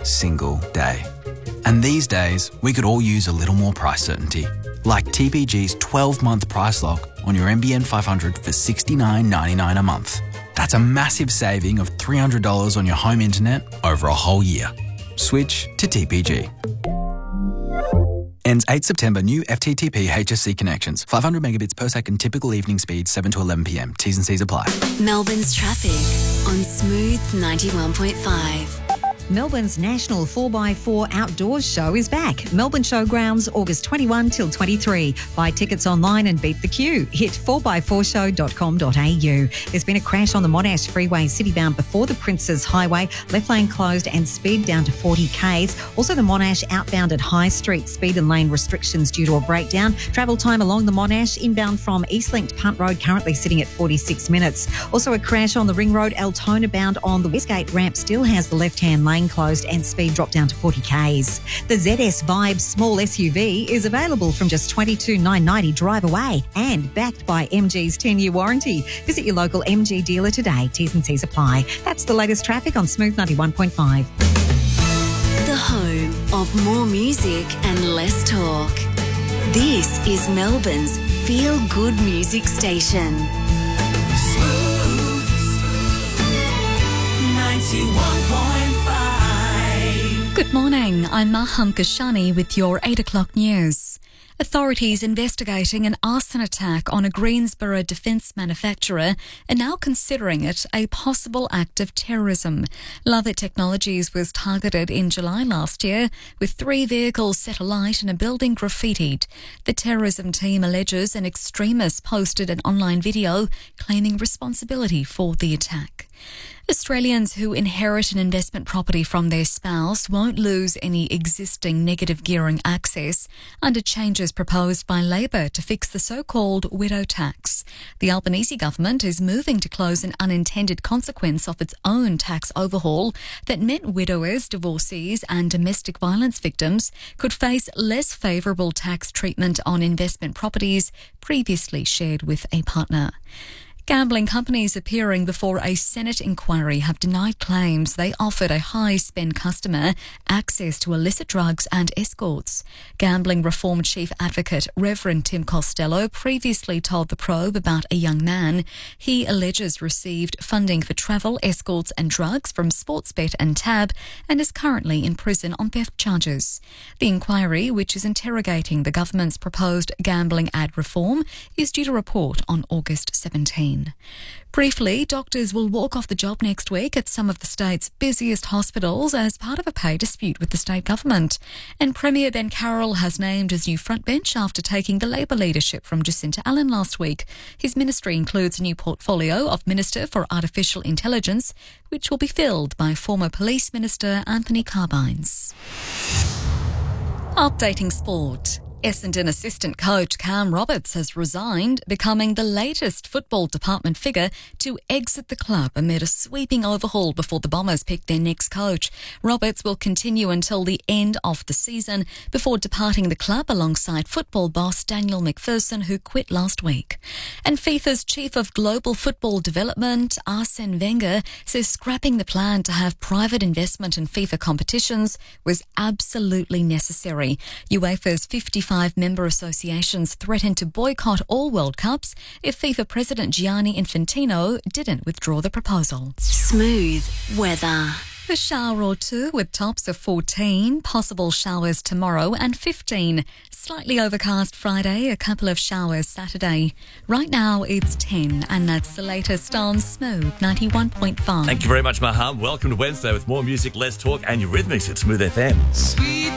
single day. And these days, we could all use a little more price certainty. Like TPG's 12-month price lock on your NBN 500 for $69.99 a month. That's a massive saving of $300 on your home internet over a whole year. Switch to TPG. Ends 8 September. New FTTP HSC connections. 500 megabits per second. Typical evening speed 7 to 11 p.m. T's and C's apply. Melbourne's traffic on Smooth 91.5. Melbourne's National 4x4 Outdoors Show is back. Melbourne Showgrounds, August 21 till 23. Buy tickets online and beat the queue. Hit 4x4show.com.au. There's been a crash on the Monash Freeway citybound before the Princes Highway. Left lane closed and speed down to 40 k's. Also the Monash outbound at High Street. Speed and lane restrictions due to a breakdown. Travel time along the Monash inbound from Eastlink to Punt Road currently sitting at 46 minutes. Also a crash on the Ring Road Altona bound on the Westgate ramp still has the left-hand lane closed and speed dropped down to 40 k's. The ZS Vibe small SUV is available from just $22,990 drive away and backed by MG's 10-year warranty. Visit your local MG dealer today. T's and C's apply. That's the latest traffic on Smooth 91.5. The home of more music and less talk. This is Melbourne's feel-good music station. Smooth 91.5. Good morning, I'm Maham Kashani with your 8 o'clock news. Authorities investigating an arson attack on a Greensboro defence manufacturer are now considering it a possible act of terrorism. Lovett Technologies was targeted in July last year with 3 vehicles set alight and a building graffitied. The terrorism team alleges an extremist posted an online video claiming responsibility for the attack. Australians who inherit an investment property from their spouse won't lose any existing negative gearing access under changes proposed by Labor to fix the so-called widow tax. The Albanese government is moving to close an unintended consequence of its own tax overhaul that meant widowers, divorcees and domestic violence victims could face less favourable tax treatment on investment properties previously shared with a partner. Gambling companies appearing before a Senate inquiry have denied claims they offered a high-spend customer access to illicit drugs and escorts. Gambling Reform Chief Advocate Reverend Tim Costello previously told The Probe about a young man he alleges received funding for travel, escorts and drugs from Sportsbet and Tab and is currently in prison on theft charges. The inquiry, which is interrogating the government's proposed gambling ad reform, is due to report on August 17. Briefly, doctors will walk off the job next week at some of the state's busiest hospitals as part of a pay dispute with the state government. And Premier Ben Carroll has named his new frontbench after taking the Labor leadership from Jacinta Allen last week. His ministry includes a new portfolio of Minister for Artificial Intelligence, which will be filled by former Police Minister Anthony Carbines. Updating sport. Essendon assistant coach Cam Roberts has resigned, becoming the latest football department figure to exit the club amid a sweeping overhaul before the Bombers pick their next coach. Roberts will continue until the end of the season before departing the club alongside football boss Daniel McPherson, who quit last week. And FIFA's chief of global football development, Arsene Wenger, says scrapping the plan to have private investment in FIFA competitions was absolutely necessary. UEFA's 55 member associations threatened to boycott all World Cups if FIFA President Gianni Infantino didn't withdraw the proposal. Smooth weather. A shower or two with tops of 14, possible showers tomorrow and 15. Slightly overcast Friday, a couple of showers Saturday. Right now it's 10 and that's the latest on Smooth 91.5. Thank you very much, Maham. Welcome to Wednesday with more music, less talk and Eurythmics at Smooth FM. Sweet